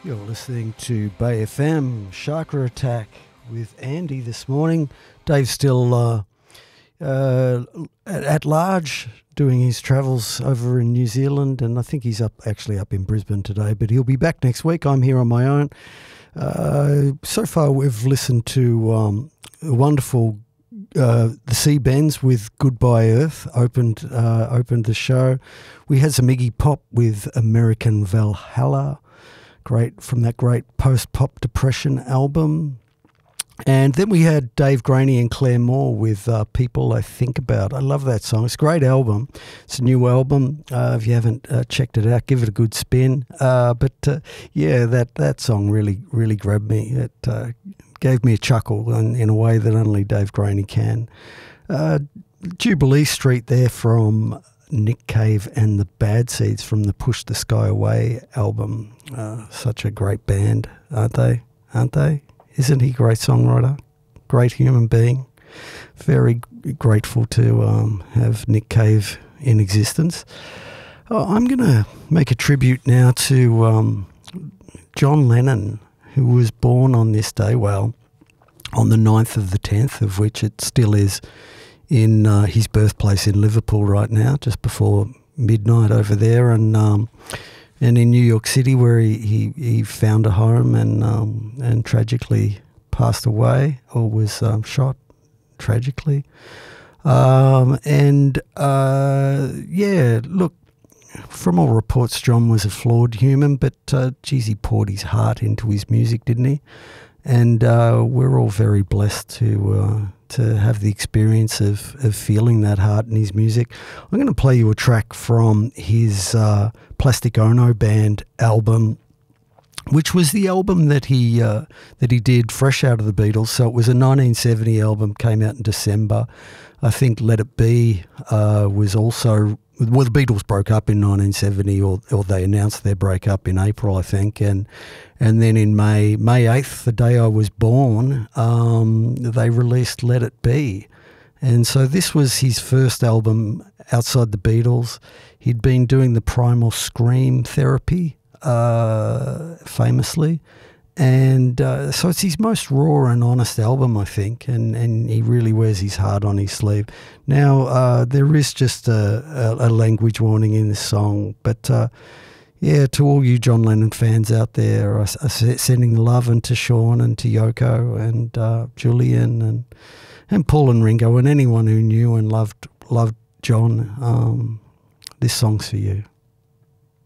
You're listening to Bay FM, Chakra Attack with Andy this morning. Dave's still at large doing his travels over in New Zealand, and I think he's actually up in Brisbane today, but he'll be back next week. I'm here on my own. So far we've listened to a wonderful the Sea Bends with Goodbye Earth opened the show. We had some Iggy Pop with American Valhalla, great from that great post-pop depression album. And then we had Dave Graney and Claire Moore with People I Think About. I love that song. It's a great album. It's a new album. If you haven't checked it out, give it a good spin. Yeah, that song really grabbed me. It gave me a chuckle in a way that only Dave Graney can. Jubilee Street there from Nick Cave and the Bad Seeds from the Push the Sky Away album. Such a great band, aren't they? Isn't he a great songwriter? Great human being. Very grateful to have Nick Cave in existence. I'm going to make a tribute now to John Lennon, who was born on this day, well, on the 9th of the 10th, of which it still is in his birthplace in Liverpool right now, just before midnight over there, and in New York City, where he found a home and tragically passed away, or was shot tragically. Yeah, look, from all reports, John was a flawed human, but geez, he poured his heart into his music, didn't he? And we're all very blessed to have the experience of feeling that heart in his music. I'm going to play you a track from his Plastic Ono Band album, which was the album that he did fresh out of the Beatles. So it was a 1970 album, came out in December. I think Let It Be was also... Well, the Beatles broke up in 1970, or they announced their breakup in April, I think, and then in May 8th, the day I was born, they released Let It Be. And so this was his first album outside the Beatles. He'd been doing the Primal Scream therapy, famously, and so it's his most raw and honest album, I think, and he really wears his heart on his sleeve. Now, there is just a language warning in this song, but yeah, to all you John Lennon fans out there, I sending love, and to Sean and to Yoko and Julian and Paul and Ringo and anyone who knew and loved John. This song's for you.